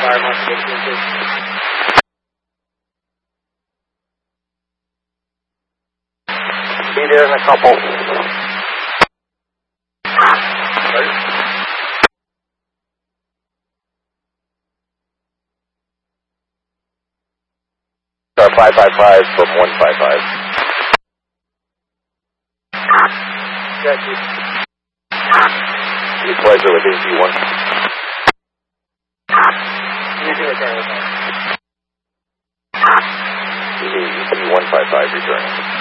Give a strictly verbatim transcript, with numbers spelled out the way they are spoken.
five on sixteen. Be there in a couple. five five five from one five five. Got you. Your pleasure with A G one. You do it there. E G one five five returning.